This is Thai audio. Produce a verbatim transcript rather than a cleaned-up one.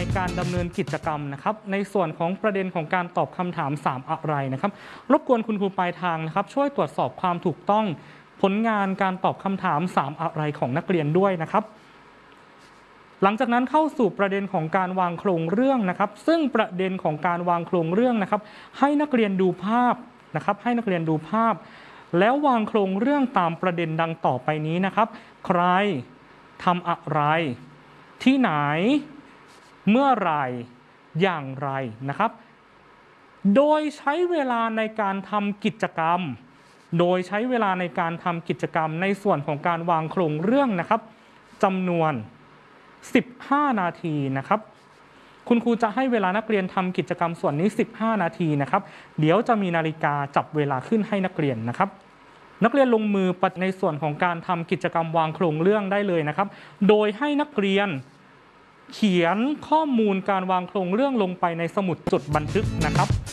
การดำเนินกิจกรรมนะครับในส่วนของประเด็นของการตอบคำถามสามอะไรนะครับรบกวนคุณครูปลายทางนะครับช่วยตรวจสอบความถูกต้องผลงานการตอบคำถามสามอะไรของนักเรียนด้วยนะครับหลังจากนั้นเข้าสู่ประเด็นของการวางโครงเรื่องนะครับซึ่งประเด็นของการวางโครงเรื่องนะครับให้นักเรียนดูภาพนะครับให้นักเรียนดูภาพแล้ววางโครงเรื่องตามประเด็นดังต่อไปนี้นะครับใครทำอะไรที่ไหนเมื่อไรอย่างไรนะครับโดยใช้เวลาในการทำกิจกรรมโดยใช้เวลาในการทำกิจกรรมในส่วนของการวางโครงเรื่องนะครับจำนวนสิบห้านาทีนะครับคุณครูจะให้เวลานักเรียนทำกิจกรรมส่วนนี้สิบห้านาทีนะครับเดี๋ยวจะมีนาฬิกาจับเวลาขึ้นให้นักเรียนนะครับนักเรียนลงมือในส่วนของการทำกิจกรรมวางโครงเรื่องได้เลยนะครับโดยให้นักเรียนเขียนข้อมูลการวางโครงเรื่องลงไปในสมุดจดบันทึกนะครับ